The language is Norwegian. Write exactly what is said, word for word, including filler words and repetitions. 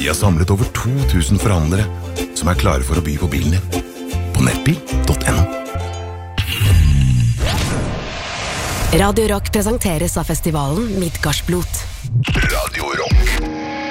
Vi har samlet over to tusen forhandlere som er klare for å by på bilen din. På nettbil punktum no. Radio Rock presenteres av festivalen Midgardsblot. Radio Rock.